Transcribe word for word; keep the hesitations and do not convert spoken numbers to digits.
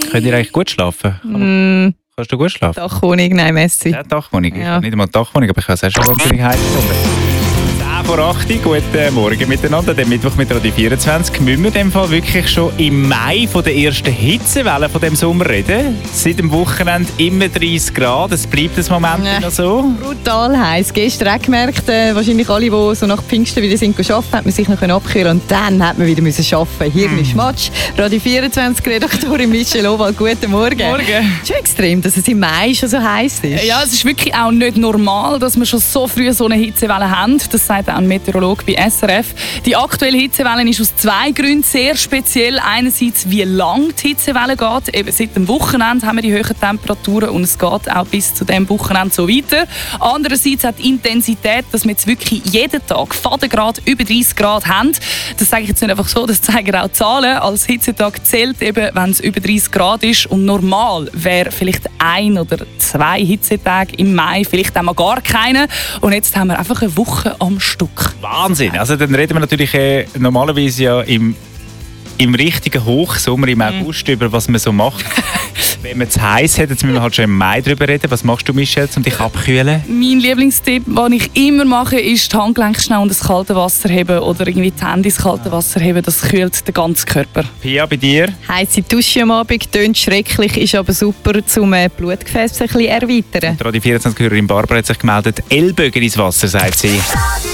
Könnt ihr eigentlich gut schlafen? Mm, Kannst du gut schlafen? Dachwohnung, nein, Messi. Ja, Dachwohnung. Ich Ja. habe nicht einmal Dachwohnung, aber ich habe es auch schon wahnsinnig heiß gefunden. zehn vor acht, guten Morgen miteinander. Den Mittwoch mit Radio vierundzwanzig müssen wir in dem Fall wirklich schon im Mai von der ersten Hitzewelle von dem Sommer reden. Seit dem Wochenende immer dreißig Grad. Es bleibt ein Moment Ja. noch so. Brutal heiß. Gestern auch gemerkt, äh, wahrscheinlich alle, die so nach Pfingsten wieder sind arbeiten, hat man sich noch abkühlen und dann hat man wieder müssen arbeiten. Hirn ist Matsch. Radio vierundzwanzig Redaktorin Michelle Oval, guten Morgen. Morgen. Schon extrem, dass es im Mai schon so heiß ist. Ja, es ist wirklich auch nicht normal, dass wir schon so früh so eine Hitzewelle haben. Das sagt auch ein Meteorologe bei S R F. Die aktuelle Hitzewelle ist aus zwei Gründen sehr speziell. Einerseits, wie lang die Hitzewelle geht. Eben seit dem Wochenende haben wir die hohen Temperaturen und es geht auch bis zu dem Wochenende so weiter. Andererseits hat die Intensität, dass wir jetzt wirklich jeden Tag Fadengrad über dreißig Grad haben. Das sage ich jetzt nicht einfach so, das zeigen auch die Zahlen. Als Hitzetag zählt eben, wenn es über dreißig Grad ist. Und normal wäre vielleicht ein oder zwei Hitzetage im Mai, vielleicht auch mal gar keine. Und jetzt haben wir einfach eine Woche am Stück. Wahnsinn. Also dann reden wir natürlich äh, normalerweise ja im, im richtigen Hochsommer, im August, mm. über was man so macht. Wenn man es heiß hat, jetzt müssen wir halt schon im Mai darüber reden. Was machst du, Michelle, um dich abzukühlen? Mein Lieblingstipp, den ich immer mache, ist die Handgelenke schnell und das kalte Wasser heben oder irgendwie die Hände ins kalte Wasser heben. Das kühlt den ganzen Körper. Pia, bei dir? Heisse Dusche am Abend, tönt schrecklich, ist aber super, um äh, Blutgefäße ein bisschen erweitern. Radio vierundzwanzig-Hörerin Barbara hat sich gemeldet. Ellbogen ins Wasser, sagt sie.